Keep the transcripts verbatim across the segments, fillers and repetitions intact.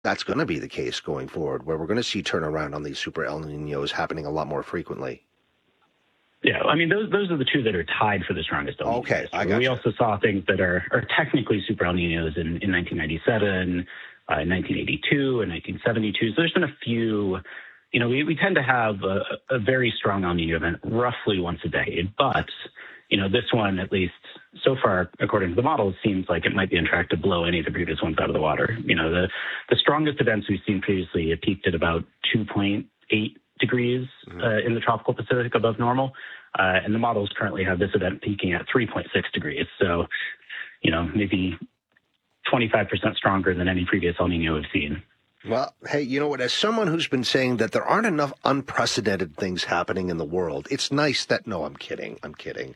that's going to be the case going forward, where we're going to see turnaround on these super El Niños happening a lot more frequently. Yeah, I mean, those those are the two that are tied for the strongest El Niños. Okay, I got We you. also saw things that are, are technically super El Niños in, in nineteen ninety-seven, uh, in nineteen eighty-two, and nineteen seventy-two. So there's been a few, you know, we, we tend to have a, a very strong El Niño event roughly once a decade. But, you know, this one, at least so far, according to the model, seems like it might be on track to blow any of the previous ones out of the water. You know, the, the strongest events we've seen previously, it peaked at about two point eight degrees Mm-hmm. uh, in the tropical Pacific above normal. Uh, and the models currently have this event peaking at three point six degrees. So, you know, maybe twenty-five percent stronger than any previous El Nino we've seen. Well, hey, you know what? As someone who's been saying that there aren't enough unprecedented things happening in the world, it's nice that, no, I'm kidding. I'm kidding.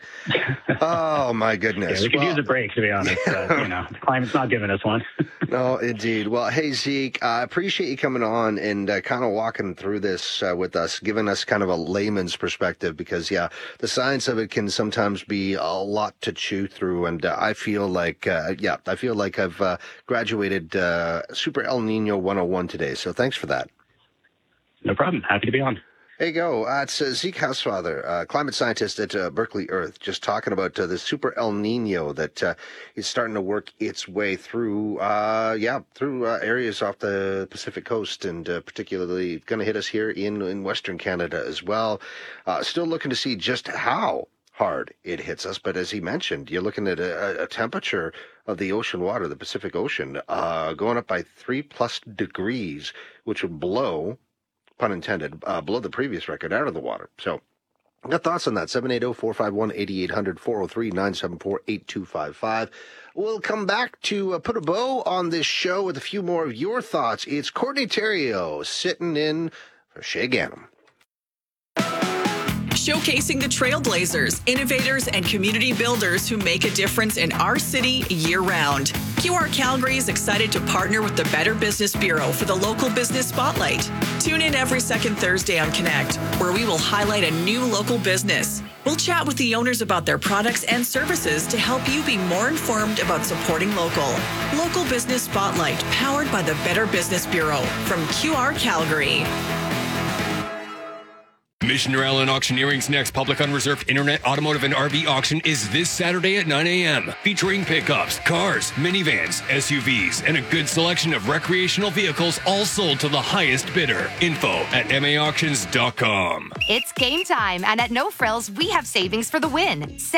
Oh, my goodness. Yeah, we could well, use a break, to be honest. Uh, you know, the climate's not giving us one. No, indeed. Well, hey, Zeke, I appreciate you coming on and uh, kind of walking through this uh, with us, giving us kind of a layman's perspective, because, yeah, the science of it can sometimes be a lot to chew through. And uh, I feel like, uh, yeah, I feel like I've uh, graduated uh, Super El Nino one oh one today. So thanks for that. No problem. Happy to be on. There you go. Uh, it's uh, Zeke Hausfather, uh, climate scientist at uh, Berkeley Earth, just talking about uh, the super El Nino that uh, is starting to work its way through, uh, yeah, through uh, areas off the Pacific coast, and uh, particularly going to hit us here in, in Western Canada as well. Uh, still looking to see just how hard it hits us. But as he mentioned, you're looking at a, a temperature of the ocean water, the Pacific Ocean, uh, going up by three plus degrees, which would blow, pun intended, uh, below the previous record out of the water. So, got thoughts on that? seven eight zero, four five one, eight eight zero zero, four oh three, nine seven four, eight two five five. We'll come back to uh, put a bow on this show with a few more of your thoughts. It's Courtney Theriault sitting in for Shay Ganem. Showcasing the trailblazers, innovators, and community builders who make a difference in our city year-round. Q R Calgary is excited to partner with the Better Business Bureau for the Local Business Spotlight. Tune in every second Thursday on Connect, where we will highlight a new local business. We'll chat with the owners about their products and services to help you be more informed about supporting local. Local Business Spotlight, powered by the Better Business Bureau from Q R Calgary. Missioner Allen Auctioneering's next public unreserved internet, automotive, and R V auction is this Saturday at nine a.m., featuring pickups, cars, minivans, S U Vs, and a good selection of recreational vehicles, all sold to the highest bidder. Info at m a auctions dot com. It's game time, and at No Frills, we have savings for the win.